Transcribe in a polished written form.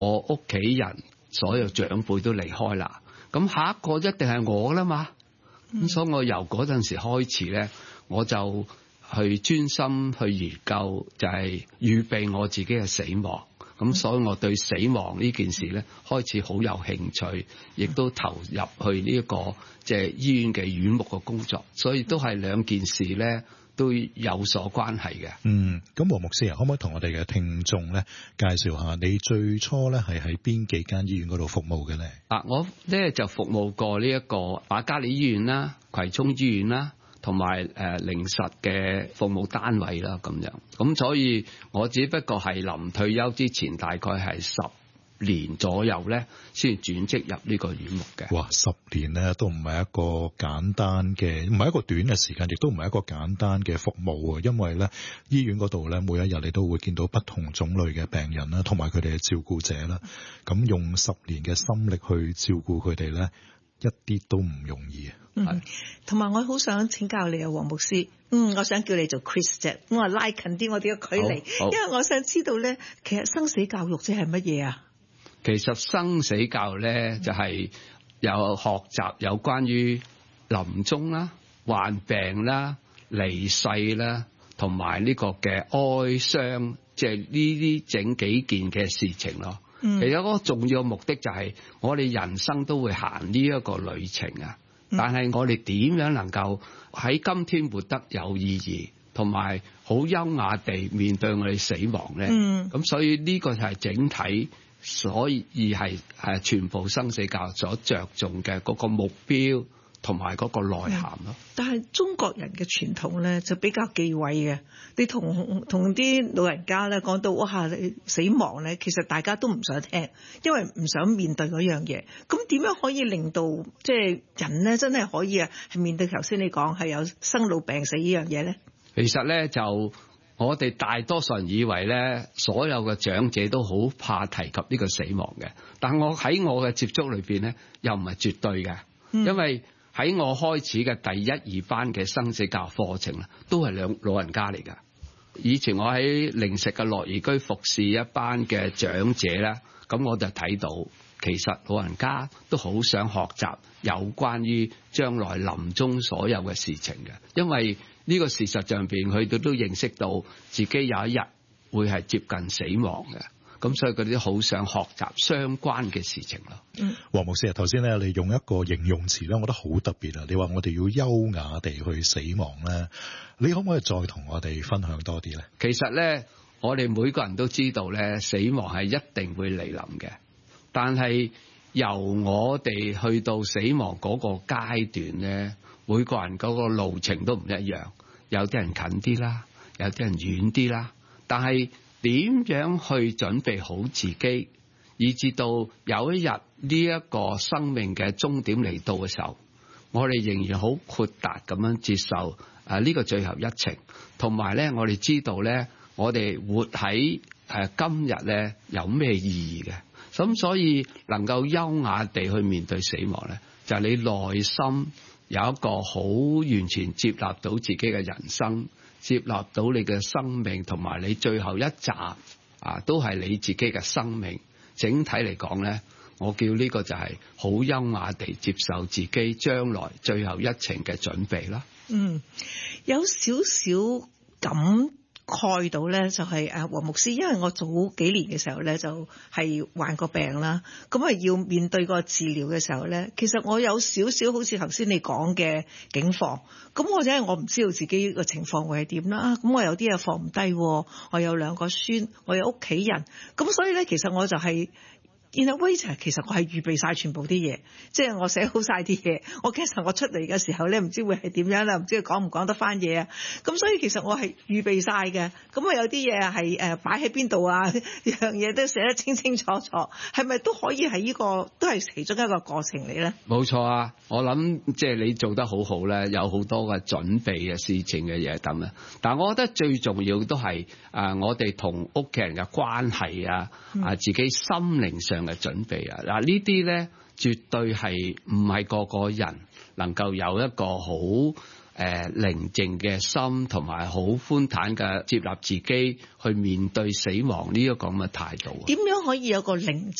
我屋企人所有長輩都離開啦，咁下一個一定係我啦嘛。咁所以我由嗰陣時開始咧，我就去專心去研究，就係預備我自己嘅死亡。咁所以我對死亡呢件事咧開始好有興趣，亦都投入去呢一個即係醫院嘅院牧嘅工作，所以都係兩件事咧都有所關係嘅。 咁黃牧師啊，可唔可以同我哋嘅聽眾咧介紹下你最初咧係喺邊幾間醫院嗰度服務嘅咧？ 我咧就服務過呢一個瑪嘉烈醫院啦、葵涌醫院啦，同埋靈實嘅服務單位啦，咁樣。咁所以我只不過係臨退休之前，大概係10年左右咧，先轉職入呢個院牧嘅。 哇，10年咧都唔係一個簡單嘅，唔係一個短嘅時間，亦都唔係一個簡單嘅服務啊！因為咧醫院嗰度咧，每一日你都會見到不同種類嘅病人啦，同埋佢哋嘅照顧者啦。咁用10年嘅心力去照顧佢哋咧，一啲都唔容易啊！ 同埋我好想請教你啊，黃牧師。我想叫你做 Chris 啫，我話拉近啲我哋嘅距離，因為我想知道咧，其實生死教育即係乜嘢啊？ 其實生死教育咧就係有學習有關於臨終啦、患病啦、離世啦，同埋呢個嘅哀傷，即係呢啲整幾件嘅事情咯。其實嗰個重要嘅目的就係我哋人生都會行呢一個旅程啊。但係我哋點樣能夠喺今天活得有意義，同埋好優雅地面對我哋死亡咧？咁所以呢個就係整體，所以係全部生死教育所着重嘅嗰個目標同埋嗰個內涵咯。 但係中國人嘅傳統咧就比較忌諱嘅，你同啲老人家咧講到哇你死亡咧，其實大家都唔想聽，因為唔想面對嗰樣嘢。咁點樣可以令到即係人咧真係可以係面對頭先你講係有生老病死呢樣嘢咧？ 其實咧就我哋大多數人以為咧，所有嘅長者都好怕提及呢個死亡嘅，但我喺我嘅接觸裏邊咧，又唔係絕對嘅，因為喺我開始嘅第1、2班嘅生死教育課程咧，都係老人家嚟㗎。以前我喺靈實嘅樂頤居服侍一班嘅長者咧，咁我就睇到其實老人家都好想學習有關於將來臨終所有嘅事情嘅，因為呢個事實上邊佢哋都認識到自己有一日會係接近死亡嘅。咁所以佢哋都好想學習相關嘅事情咯。 黃牧師啊，頭先咧你用一個形容詞咧，我覺得好特別啊！你話我哋要優雅地去死亡咧，你可唔可以再同我哋分享多啲咧？ 其實咧，我哋每個人都知道咧，死亡係一定會嚟臨嘅，但係由我哋去到死亡嗰個階段咧，每個人嗰個路程都唔一樣，有啲人近啲啦，有啲人遠啲啦，但係點樣去準備好自己，以至到有一日呢一個生命嘅終點嚟到嘅時候，我哋仍然好豁達咁樣接受呢個最後一程，同埋咧我哋知道咧，我哋活喺今日咧有咩意義嘅。咁所以能夠優雅地去面對死亡咧，就係你內心有一個好完全接納到自己嘅人生，接納到你嘅生命，同埋你最後一集都係你自己嘅生命。整體嚟講咧，我叫呢個就係好優雅地接受自己將來最後一程嘅準備啦。 有少少感慨到咧，就係黃牧師，因為我早幾年嘅時候咧就係患過病啦，咁要面對個治療嘅時候咧，其實我有少少好似頭先你講嘅境況，咁或者係我唔知道自己個情況會係點啦，咁我有啲嘢放唔低，我有2個孫，我有屋企人，咁所以咧其實我就係其實我係預備晒全部啲嘢，即係我寫好晒啲嘢。我其實我出嚟嘅時候咧，唔知會係點樣啦，唔知佢講唔講得翻嘢啊。咁所以其實我係預備晒嘅。咁有啲嘢係擺喺邊度啊？樣嘢都寫得清清楚楚，係咪都可以係呢個都係其中一個過程嚟咧？ 冇錯啊！我諗即係你做得好好咧，有好多嘅準備嘅事情嘅嘢咁啊。但係我覺得最重要都係我哋同屋企人嘅關係啊，自己心靈上嘅準備啊，嗱呢啲咧絕對係唔係個個人能夠有一個好寧靜嘅心，同埋好寬坦嘅接納自己去面對死亡呢一個咁嘅態度。 點樣可以有個寧